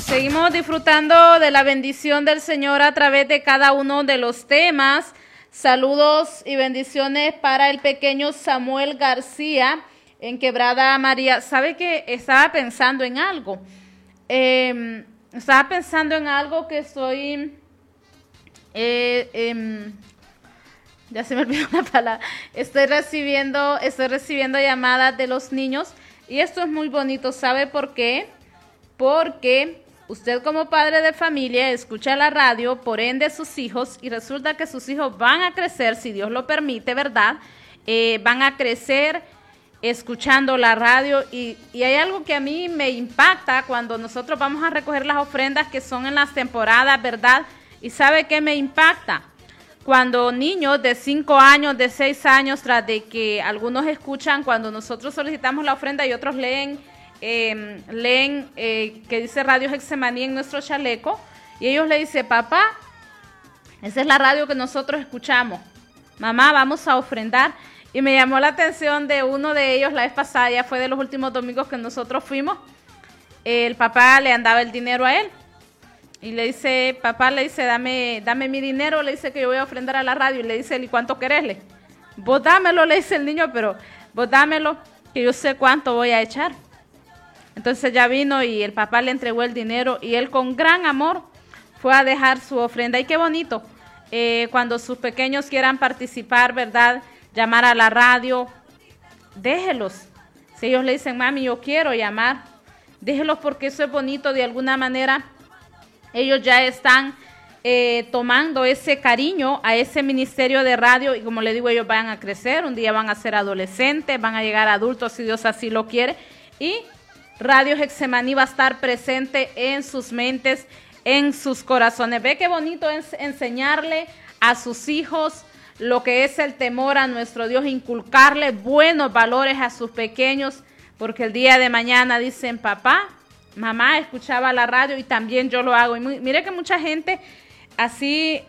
Seguimos disfrutando de la bendición del Señor a través de cada uno de los temas. Saludos y bendiciones para el pequeño Samuel García en Quebrada María. ¿Sabe que estaba pensando en algo? Que estoy... ya se me olvidó la palabra. Estoy recibiendo llamadas de los niños y esto es muy bonito. ¿Sabe por qué? Porque usted como padre de familia escucha la radio, por ende sus hijos, y resulta que sus hijos van a crecer, si Dios lo permite, ¿verdad? Van a crecer escuchando la radio y hay algo que a mí me impacta cuando nosotros vamos a recoger las ofrendas que son en las temporadas, ¿verdad? ¿Y sabe qué me impacta? Cuando niños de 5 años, de 6 años, tras de que algunos escuchan cuando nosotros solicitamos la ofrenda y otros leen que dice Radio Getsemaní en nuestro chaleco, y ellos le dicen: papá, esa es la radio que nosotros escuchamos, mamá, vamos a ofrendar. Y me llamó la atención de uno de ellos la vez pasada, ya fue de los últimos domingos que nosotros fuimos. El papá le andaba el dinero a él y le dice, papá, le dice, dame mi dinero, le dice que yo voy a ofrendar a la radio. Y le dice, ¿y cuánto querés? Vos dámelo, le dice el niño, pero vos dámelo, que yo sé cuánto voy a echar. Entonces ya vino y el papá le entregó el dinero y él con gran amor fue a dejar su ofrenda. Y qué bonito, cuando sus pequeños quieran participar, ¿verdad?, llamar a la radio, déjelos. Si ellos le dicen, mami, yo quiero llamar, déjelos, porque eso es bonito. De alguna manera ellos ya están tomando ese cariño a ese ministerio de radio, y como le digo, ellos van a crecer, un día van a ser adolescentes, van a llegar adultos si Dios así lo quiere, y Radio Getsemaní va a estar presente en sus mentes, en sus corazones. Ve qué bonito es enseñarle a sus hijos lo que es el temor a nuestro Dios, inculcarle buenos valores a sus pequeños, porque el día de mañana dicen, papá, mamá, escuchaba la radio y también yo lo hago. Y mire que mucha gente así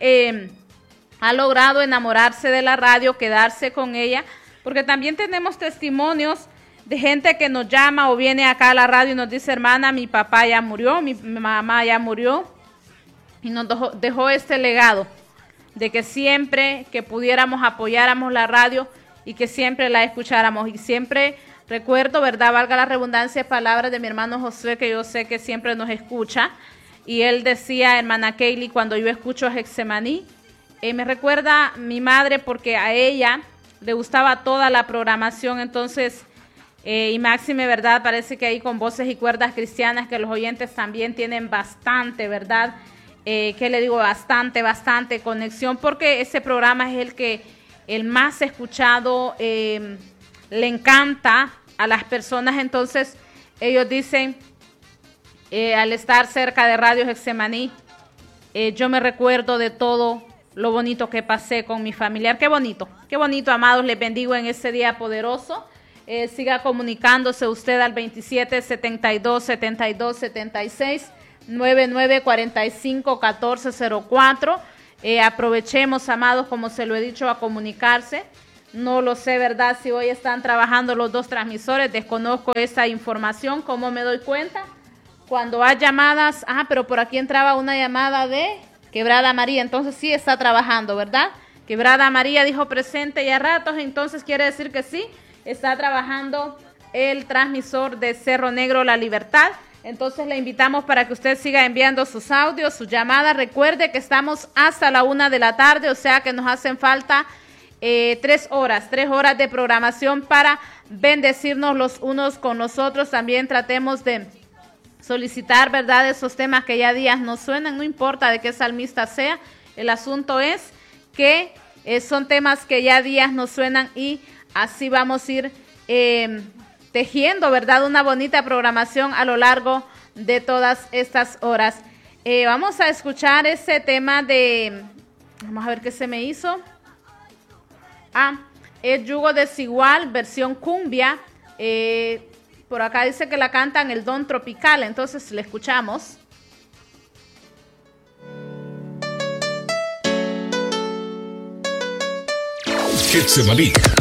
ha logrado enamorarse de la radio, quedarse con ella, porque también tenemos testimonios de gente que nos llama o viene acá a la radio y nos dice, hermana, mi papá ya murió, mi mamá ya murió, y nos dejó este legado de que siempre que pudiéramos apoyáramos la radio y que siempre la escucháramos. Y siempre recuerdo, ¿verdad?, valga la redundancia, palabras de mi hermano José, que yo sé que siempre nos escucha, y él decía, hermana Kaylee, cuando yo escucho a Getsemaní, me recuerda mi madre, porque a ella le gustaba toda la programación. Entonces, y máxime, ¿verdad?, parece que ahí con Voces y Cuerdas Cristianas, que los oyentes también tienen bastante, ¿verdad?, ¿qué le digo? Bastante conexión, porque ese programa es el más escuchado, le encanta a las personas. Entonces ellos dicen, al estar cerca de Radio Getsemaní, yo me recuerdo de todo lo bonito que pasé con mi familiar. Qué bonito, amados, les bendigo en este día poderoso. Siga comunicándose usted al 2772-7276, 9945-1404. Aprovechemos, amados, como se lo he dicho, a comunicarse. No lo sé, ¿verdad?, si hoy están trabajando los dos transmisores, desconozco esa información. ¿Cómo me doy cuenta? Cuando hay llamadas, pero por aquí entraba una llamada de Quebrada María, entonces sí está trabajando, ¿verdad? Quebrada María dijo presente y a ratos, entonces quiere decir que sí, está trabajando el transmisor de Cerro Negro La Libertad. Entonces le invitamos para que usted siga enviando sus audios, sus llamadas. Recuerde que estamos hasta la 1 de la tarde, o sea que nos hacen falta 3 horas de programación para bendecirnos los unos con los otros. También tratemos de solicitar, ¿verdad?, esos temas que ya días nos suenan, no importa de qué salmista sea. El asunto es que son temas que ya días nos suenan, y así vamos a ir tejiendo, ¿verdad?, una bonita programación a lo largo de todas estas horas. Vamos a escuchar ese tema de, vamos a ver qué se me hizo. El yugo desigual, versión cumbia. Por acá dice que la cantan El Don Tropical, entonces le escuchamos. Getsemaní,